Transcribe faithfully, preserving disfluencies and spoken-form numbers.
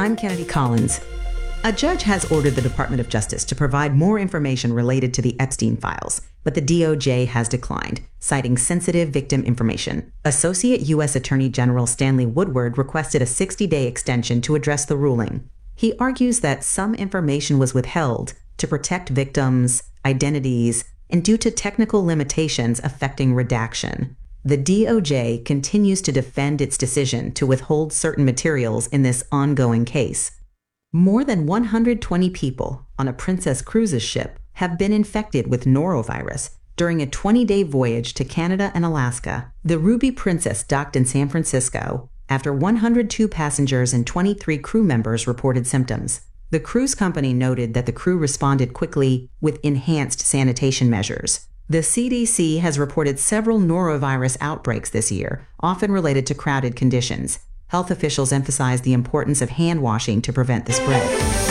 I'm Kennedy Collins. A judge has ordered the Department of Justice to provide more information related to the Epstein files, but the D O J has declined, citing sensitive victim information. Associate U S Attorney General Stanley Woodward requested a sixty-day extension to address the ruling. He argues that some information was withheld to protect victims' identities and due to technical limitations affecting redaction. The D O J continues to defend its decision to withhold certain materials in this ongoing case. More than one hundred twenty people on a Princess Cruises ship have been infected with norovirus during a twenty-day voyage to Canada and Alaska. The Ruby Princess docked in San Francisco after one hundred two passengers and twenty-three crew members reported symptoms. The cruise company noted that the crew responded quickly with enhanced sanitation measures. The C D C has reported several norovirus outbreaks this year, often related to crowded conditions. Health officials emphasize the importance of hand washing to prevent the spread.